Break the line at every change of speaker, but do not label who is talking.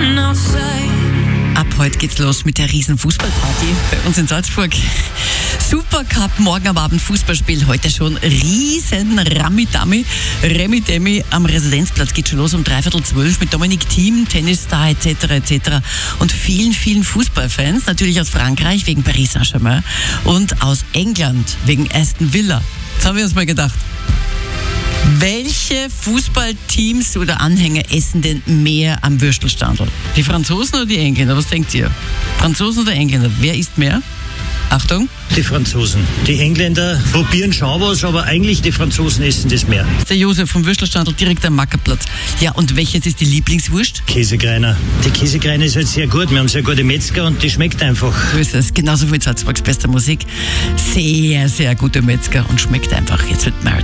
Ab heute geht's los mit der riesen Fußballparty bei uns in Salzburg. Supercup, morgen am Abend Fußballspiel, heute schon riesen Remi-Demi am Residenzplatz. Geht schon los um 11:45 mit Dominik Thiem, Tennisstar etc. Und vielen Fußballfans, natürlich aus Frankreich wegen Paris Saint-Germain und aus England wegen Aston Villa. Jetzt haben wir uns mal gedacht, welche Fußballteams oder Anhänger essen denn mehr am Würstelstandl? Die Franzosen oder die Engländer? Was denkt ihr? Franzosen oder Engländer? Wer isst mehr? Achtung.
Die Franzosen. Die Engländer probieren schon was, aber eigentlich die Franzosen essen das mehr.
Das ist der Josef vom Würstelstandl direkt am Mackerplatz. Ja, und welches ist die Lieblingswurst?
Käsekreiner. Die Käsekreiner ist halt sehr gut. Wir haben sehr gute Metzger und die schmeckt einfach.
So ist es. Genauso wie Salzburgs bester Musik. Sehr gute Metzger und schmeckt einfach. Jetzt wird mal